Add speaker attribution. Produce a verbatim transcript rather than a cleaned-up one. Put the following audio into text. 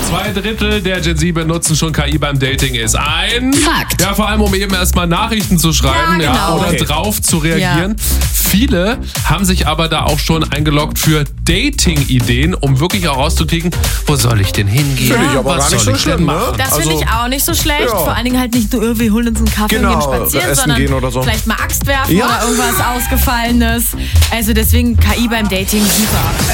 Speaker 1: Zwei Drittel der Gen Z benutzen schon K I beim Dating ist ein
Speaker 2: Fakt.
Speaker 1: Ja, vor allem, um eben erstmal Nachrichten zu schreiben
Speaker 2: Ja,
Speaker 1: ja,
Speaker 2: genau.
Speaker 1: oder
Speaker 3: Okay.
Speaker 1: drauf zu reagieren. Viele haben sich aber da auch schon eingeloggt für Dating-Ideen, um wirklich auch rauszukriegen, wo soll ich denn hingehen?
Speaker 3: Finde ich aber
Speaker 1: Was
Speaker 3: gar nicht
Speaker 1: soll
Speaker 3: so
Speaker 1: ich denn
Speaker 3: schlimm, ne?
Speaker 1: machen?
Speaker 4: Das
Speaker 3: Also,
Speaker 4: finde ich auch nicht so schlecht.
Speaker 3: ja.
Speaker 4: Vor allen Dingen halt nicht nur, wir holen uns einen Kaffee
Speaker 3: Genau,
Speaker 4: und gehen spazieren,
Speaker 3: essen
Speaker 4: sondern
Speaker 3: gehen oder so.
Speaker 4: vielleicht mal Axt werfen
Speaker 3: Ja.
Speaker 4: oder irgendwas Ausgefallenes. Also deswegen K I beim Dating super.